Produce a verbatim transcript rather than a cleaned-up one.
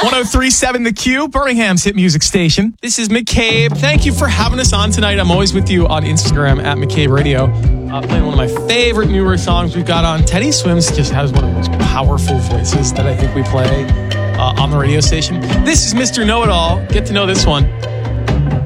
oh three point seven The Q, Birmingham's hit music station. This is McCabe. Thank you for having us on tonight. I'm always with you on Instagram at McCabe Radio. Uh, playing one of my favorite newer songs we've got on. Teddy Swims just has one of the most powerful voices that I think we play uh, on the radio station. This is Mister Know-It-All. Get to know this one.